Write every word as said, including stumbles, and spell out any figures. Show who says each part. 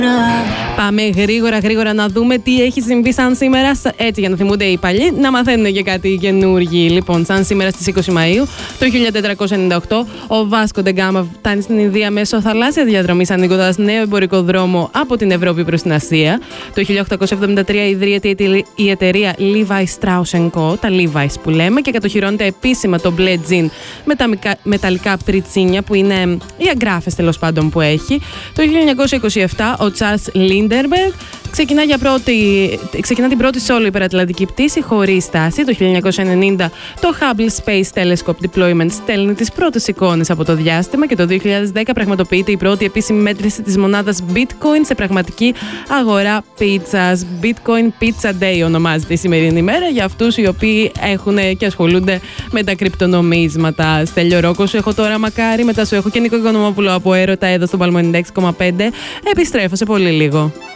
Speaker 1: Πάμε γρήγορα γρήγορα να δούμε τι έχει συμβεί σαν σήμερα, έτσι για να θυμούνται οι παλιοί, να μαθαίνουν και κάτι καινούργοι. Λοιπόν, σαν σήμερα στις είκοσι Μαΐου το χίλια τετρακόσια ενενήντα οκτώ, ο Βάσκο ντε Γκάμα φτάνει στην Ινδία μέσω θαλάσσια διαδρομής, ανοίγοντας νέο εμπορικό δρόμο από την Ευρώπη προς την Ασία. Το χίλια οκτακόσια εβδομήντα τρία ιδρύεται η εταιρεία Levi Strauss and Co, τα Levi's που λέμε, και κατοχυρώνεται επίσημα το μπλε τζιν με τα μεταλλικά πριτσίνια, που είναι οι αγκράφες τέλος πάντων που έχει. Το χίλια εννιακόσια είκοσι επτά, ο Charles Lindbergh ξεκινά, για πρώτη, ξεκινά την πρώτη solo υπερατλαντική πτήση χωρίς στάση. Το χίλια εννιακόσια ενενήντα, το Hubble Space Telescope Deployment στέλνει τις πρώτες εικόνες από το διάστημα, και το δύο χιλιάδες δέκα πραγματοποιείται η πρώτη επίσημη μέτρηση της μονάδας Bitcoin σε πραγματική αγορά πίτσας. Bitcoin Pizza Day ονομάζεται η σημερινή ημέρα για αυτούς οι οποίοι έχουν και ασχολούνται με τα κρυπτονομίσματα. Στέλιο Ρόκο, σου έχω τώρα μακάρι, μετά σου έχω και Νίκο Οικονομόπουλο από Έρωτα εδώ στον Παλμό ενενήντα έξι κόμμα πέντε. Επιστρέφω σε πολύ λίγο.